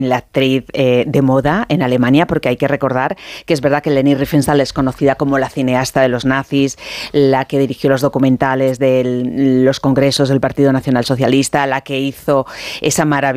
la actriz de moda en Alemania, porque hay que recordar que es verdad que Leni Riefenstahl es conocida como la cineasta de los nazis, la que dirigió los documentales de los congresos del Partido Nacional Socialista, la que hizo esa maravillosa